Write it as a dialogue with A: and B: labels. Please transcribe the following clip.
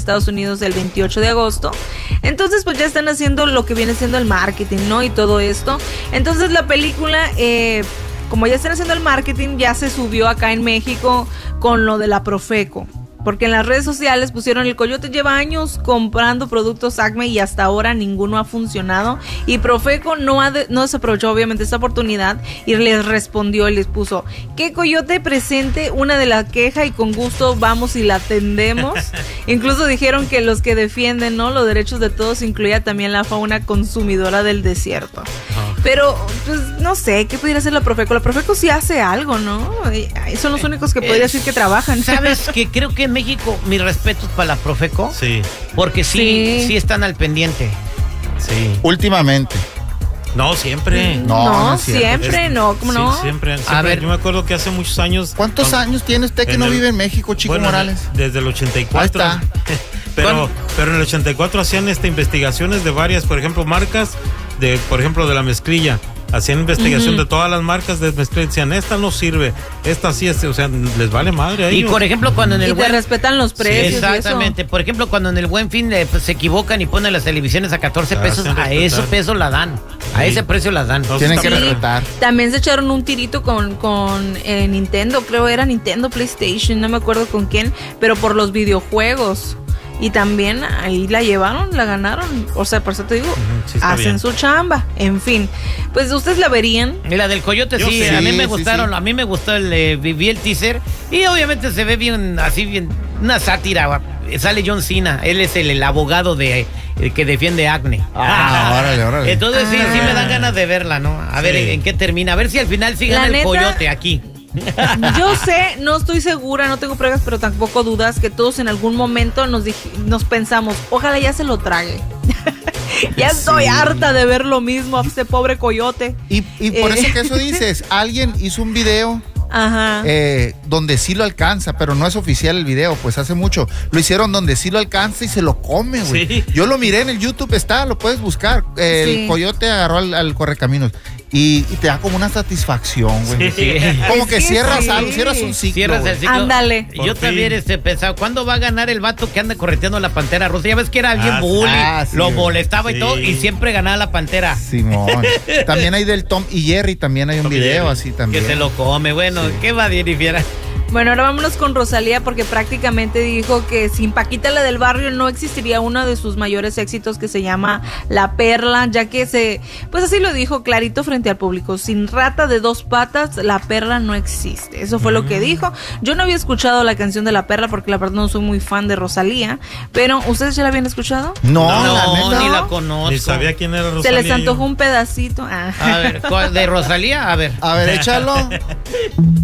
A: Estados Unidos el 28 de agosto. Entonces pues ya están haciendo lo que viene siendo el marketing, ¿no? Y todo esto. Entonces la película, como ya están haciendo el marketing, ya se subió acá en México con lo de la Profeco. Porque en las redes sociales pusieron: el Coyote lleva años comprando productos Acme y hasta ahora ninguno ha funcionado. Y Profeco no desaprovechó obviamente esta oportunidad y les respondió y les puso: que Coyote presente una de la queja y con gusto vamos y la atendemos. Incluso dijeron que los que defienden, ¿no?, los derechos de todos incluía también la fauna consumidora del desierto. Pero, pues, no sé, ¿qué pudiera hacer la Profeco? La Profeco sí hace algo, ¿no? Son los únicos que podría decir que trabajan.
B: ¿Sabes que creo que en México, mis respetos para la Profeco?
C: Sí.
B: Porque sí están al pendiente.
C: Sí.
D: Últimamente.
C: No, siempre.
A: No, siempre, ¿cómo no?
C: Sí, siempre.
B: A ver,
C: yo me acuerdo que hace muchos años...
D: ¿Cuántos años tiene usted que no vive en México, Chico Morales?
C: Desde el 84.
D: Ahí está.
C: Pero en el 84 hacían investigaciones de varias, por ejemplo, marcas, por ejemplo, de la mezclilla. Hacían investigación de todas las marcas de mezclilla. Decían: esta no sirve, esta sí, o sea, les vale madre a ellos.
B: Y por ejemplo, cuando en el
A: te respetan los precios.
B: Sí, exactamente. Por ejemplo, cuando en el Buen Fin pues, se equivocan y ponen las televisiones a 14 pesos, a ese peso la dan. A ese precio las dan.
D: Tienen que respetar.
A: También se echaron un tirito con Nintendo, creo era Nintendo, PlayStation, no me acuerdo con quién, pero por los videojuegos. Y también ahí la llevaron, la ganaron. O sea, por eso te digo,
C: sí,
A: hacen
C: bien
A: su chamba. En fin, pues ustedes la verían.
B: Y la del Coyote,
C: Yo
B: sí,
C: sí.
B: a mí me
D: Sí,
B: gustaron.
D: sí.
B: A mí me gustó vi el teaser. Y obviamente se ve bien, así bien, una sátira. Sale John Cena, él es el abogado que defiende Acme.
D: Órale.
B: Entonces sí me dan ganas de verla, ¿no? A ver en qué termina. A ver si al final sí gana el Coyote aquí.
A: Yo sé, no estoy segura, no tengo pruebas, pero tampoco dudas que todos en algún momento nos pensamos: ojalá ya se lo trague. Ya estoy harta de ver lo mismo a este pobre Coyote.
D: Y por eso que eso dices, alguien hizo un video donde sí lo alcanza, pero no es oficial el video, pues hace mucho. Lo hicieron donde sí lo alcanza y se lo come, güey.
C: Sí.
D: Yo lo miré en el YouTube, lo puedes buscar. El Coyote agarró al correcaminos. Y te da como una satisfacción, güey.
C: Sí.
D: Como que cierras algo, cierras un ciclo.
B: Cierras el ciclo.
A: Ándale.
B: Yo también pensaba: ¿cuándo va a ganar el vato que anda correteando a la Pantera Rosa? Ya ves que era bien bully,
D: sí,
B: lo
D: güey.
B: molestaba y todo, y siempre ganaba la Pantera.
D: Simón. También hay del Tom y Jerry, también hay un video así también.
B: Que se lo come. Bueno, ¿qué va a decir, Fiera?
A: Bueno, ahora vámonos con Rosalía, porque prácticamente dijo que sin Paquita la del barrio no existiría uno de sus mayores éxitos, que se llama La Perla, ya que pues así lo dijo clarito frente al público: sin rata de dos patas, la perla no existe. Eso fue lo que dijo. Yo no había escuchado la canción de La Perla porque la verdad no soy muy fan de Rosalía, pero ¿ustedes ya la habían escuchado?
D: No,
B: ni la conozco.
C: Ni sabía quién era Rosalía.
A: Se les antojó un pedacito.
B: A ver, ¿de Rosalía? A ver,
D: échalo.